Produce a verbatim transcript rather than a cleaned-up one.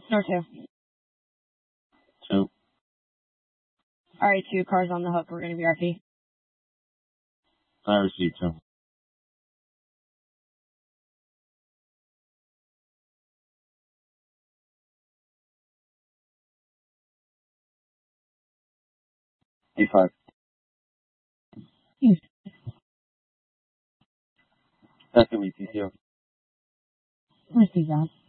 Snore two. Two. All right, two cars on the hook. We're going to be R P. I received two. A five. Hmm. That's the P T O. Receive that.